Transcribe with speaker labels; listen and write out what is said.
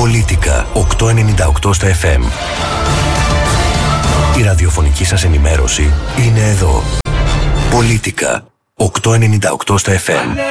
Speaker 1: Πολίτικα 898 στα FM. Η ραδιοφωνική σας ενημέρωση είναι εδώ. Πολίτικα 898 στα FM.